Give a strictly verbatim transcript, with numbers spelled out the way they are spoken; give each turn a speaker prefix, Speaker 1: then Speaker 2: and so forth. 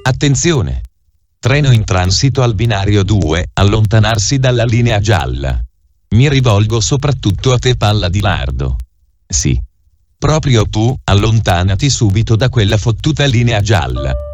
Speaker 1: Attenzione! Treno in transito al binario due, allontanarsi dalla linea gialla. Mi rivolgo soprattutto a te, palla di lardo. Sì. Proprio tu, allontanati subito da quella fottuta linea gialla.